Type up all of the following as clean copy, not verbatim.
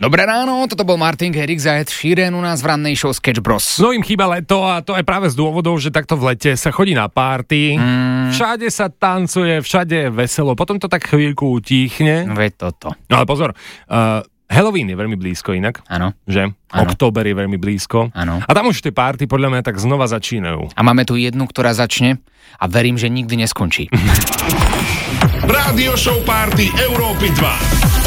Dobré ráno, toto bol Martin Garrix a Ed Sheeran u nás v rannej show Sketch Bros. No im chýba leto a to aj práve z dôvodov, že takto v lete sa chodí na party, všade sa tancuje, všade je veselo, potom to tak chvíľku utíchne. Veď toto. No ale pozor, Halloween je veľmi blízko inak, Áno. že? Áno. Október je veľmi blízko. Áno. A tam už tie party podľa mňa tak znova začínajú. A máme tu jednu, ktorá začne a verím, že nikdy neskončí. Rádio show party Európy 2.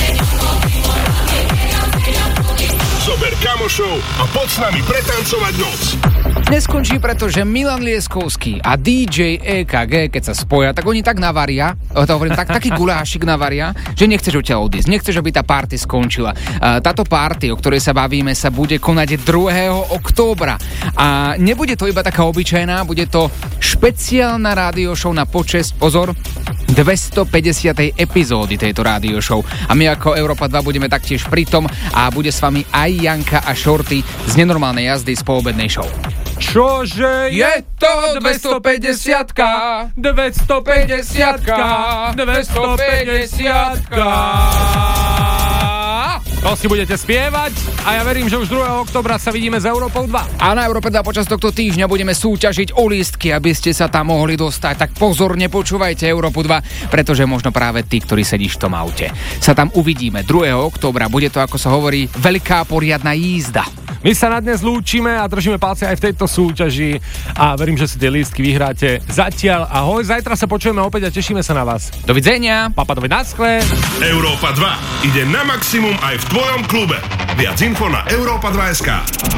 Zober kamošov a poď s nami pretancovať noc. Neskončí, pretože Milan Lieskovský a DJ EKG, keď sa spoja, tak oni tak navaria, taký gulášik navaria, že nechceš odtiaľ odísť, nechceš, aby tá party skončila. Táto party, o ktorej sa bavíme, sa bude konať 2. októbra. A nebude to iba taká obyčajná, bude to špeciálna rádio show na počesť, pozor, 250. epizódy tejto rádio show. A my ako Európa 2 budeme taktiež pritom a bude s vami aj Janka a Shorty z nenormálnej jazdy z poobednej show. Čože je to 250-ka? 250-ka? 250-ka? To si budete spievať a ja verím, že už 2. októbra sa vidíme s Európou 2. A na Európe 2 počas tohto týždňa budeme súťažiť o lístky, aby ste sa tam mohli dostať. Tak pozorne počúvajte Európu 2, pretože možno práve ty, ktorý sedíš v tom aute, sa tam uvidíme 2. októbra. Bude to, ako sa hovorí, veľká poriadna jízda. My sa na dnes lúčime a držíme palce aj v tejto súťaži a verím, že si tie lístky vyhráte. Zatiaľ ahoj, zajtra sa počujeme opäť a tešíme sa na vás. Dovidenia. Papadovi naschle. Európa 2 ide na maximum aj v tvojom klube. Viac info na europa2.sk.